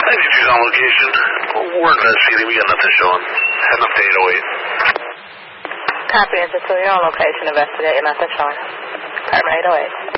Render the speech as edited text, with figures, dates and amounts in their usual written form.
92's on location. We're investigating. We got nothing showing. Heading up to 808. Copy, Answer 2. You're on location. Investigating. Nothing showing. Department 808.